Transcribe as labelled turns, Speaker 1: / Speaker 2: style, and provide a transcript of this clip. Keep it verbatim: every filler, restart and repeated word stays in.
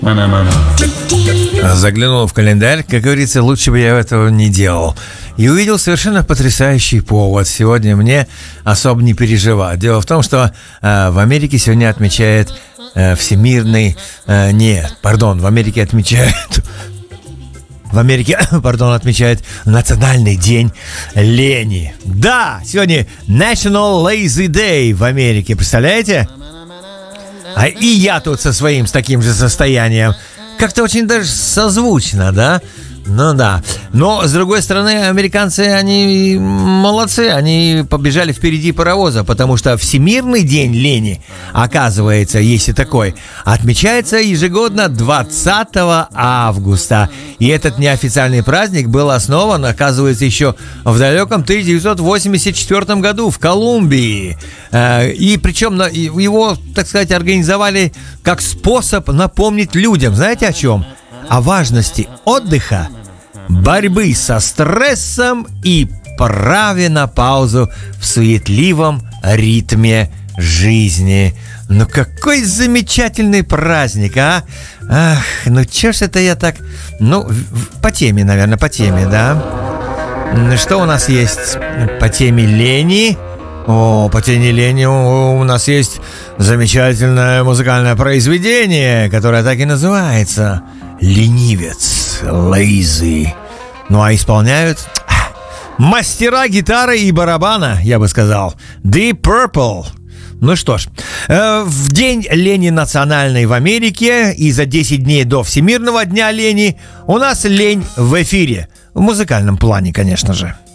Speaker 1: Заглянул в календарь, как говорится, лучше бы я этого не делал. И увидел совершенно потрясающий повод. Сегодня мне особо не переживать. Дело в том, что э, в Америке сегодня отмечает э, всемирный... Э, нет, пардон, в Америке отмечают... В Америке, пардон, отмечает Национальный день лени. Да, сегодня National Lazy Day в Америке, представляете? А и я тут со своим, с таким же состоянием. Как-то очень даже созвучно, да? Ну да. Но, с другой стороны, американцы, они молодцы. Они побежали впереди паровоза, потому что Всемирный день лени, оказывается, если такой, отмечается ежегодно двадцатого августа. И этот неофициальный праздник был основан, оказывается, еще в далеком тысяча девятьсот восемьдесят четвёртом году в Колумбии. И причем его, так сказать, организовали как способ напомнить людям, знаете о чем? О важности отдыха, борьбы со стрессом и праве на паузу в суетливом ритме жизни. Ну какой замечательный праздник, а? Ах, ну чё ж это я так... Ну, по теме, наверное, по теме, да? Что у нас есть по теме лени? О, по теме лени у нас есть замечательное музыкальное произведение, которое так и называется «Ленивец», «Lazy». Ну а исполняют мастера гитары и барабана, я бы сказал, Deep Purple. Ну что ж, э, в день лени национальной в Америке и за десять дней до Всемирного дня лени у нас лень в эфире. В музыкальном плане, конечно же.